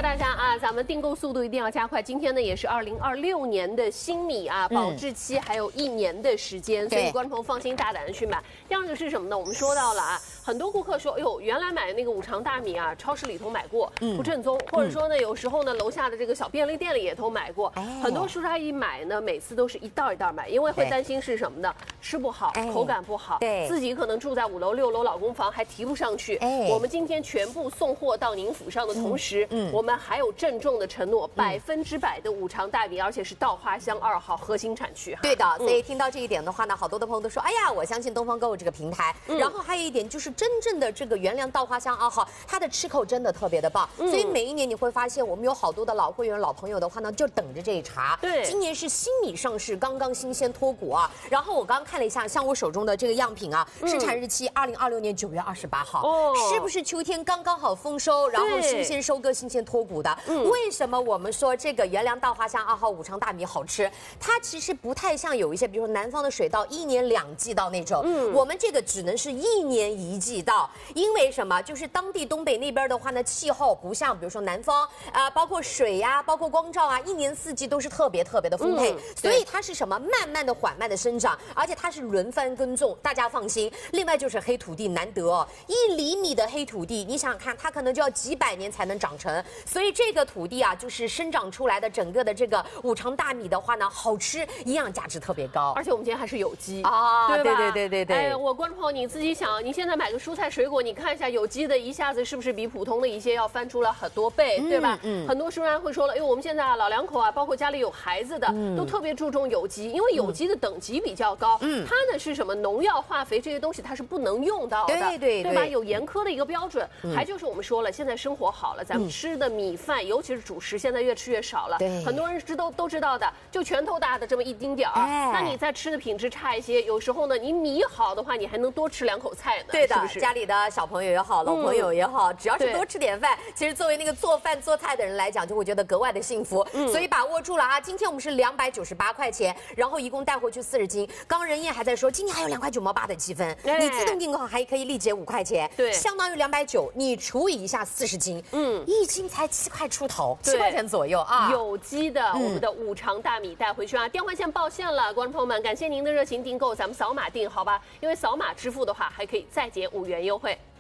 大家啊，咱们订购速度一定要加快。今天呢，也是2026年的新米啊，保质期还有1年的时间，所以观众朋友放心大胆的去买。第二个是什么呢？我们说到了啊，很多顾客说，哎呦，原来买的那个五常大米啊，超市里头买过，不正宗，或者说呢，有时候呢，楼下的这个小便利店里也都买过。很多叔叔阿姨买呢，每次都是一袋一袋买，因为会担心是什么呢？吃不好，口感不好，自己可能住在5楼、6楼老公房还提不上去。我们今天全部送货到您府上的同时，我们还有郑重的承诺，100%的五常大米，而且是稻花乡2号核心产区。 对的，所以听到这一点的话呢，好多的朋友都说，哎呀，我相信东方购物这个平台。然后还有一点就是，真正的这个原粮稻花乡2号，它的吃口真的特别的棒。所以每一年你会发现，我们有好多的老会员、老朋友的话呢，就等着这一茬。 对， 今年是新米上市，刚刚新鲜脱谷啊。然后我刚刚看了一下，像我手中的这个样品啊，生产日期2026年9月28号，是不是秋天刚刚好丰收，然后新鲜收割、新鲜脱谷的？为什么我们说这个原粮稻花乡2号五常大米好吃？它其实不太像有一些，比如说南方的水稻1年2季稻那种，我们这个只能是1年1季稻。因为什么？就是当地东北那边的话呢，气候不像比如说南方包括水呀、包括光照啊，1年4季都是特别的丰沛，所以它是什么？慢慢的、缓慢的生长，而且它是轮番耕种，大家放心。另外就是黑土地难得哦，1厘米的黑土地，你想想看，它可能就要几百年才能长成，所以这个土地啊，就是生长出来的整个的这个五常大米的话呢，好吃，营养价值特别高， 而且我们今天还是有机啊， 对吧？ 对。 哎，我观众朋友你自己想，你现在买个蔬菜水果，你看一下有机的，一下子是不是比普通的一些要翻出了很多倍，对吧？很多叔叔会说了，哎呦，我们现在老两口啊，包括家里有孩子的，都特别注重有机，因为有机的等级比较高，它呢是什么农药、化肥这些东西它是不能用到的，对吧？有严苛的一个标准。还就是我们说了，现在生活好了，咱们吃的米饭，尤其是主食，现在越吃越少了。很多人都知道的，就拳头大的这么一丁点儿。那你再吃的品质差一些，有时候呢，你米好的话，你还能多吃2口菜呢。 对的， 是不是？ 家里的小朋友也好，老朋友也好，只要是多吃点饭，其实作为那个做饭做菜的人来讲，就会觉得格外的幸福。所以把握住了啊！今天我们是298块钱，然后一共带回去40斤。刚任燕还在说，今天还有2块9毛8的积分，你自动订购还可以立减5块钱， 对， 相当于290，你除以一下40斤，1斤才7块出头，7块钱左右啊！ 有机的我们的五常大米带回去啊！电话线报线了，观众朋友们，感谢您的热情订购，咱们扫码订好吧？因为扫码支付的话，还可以再减5元优惠。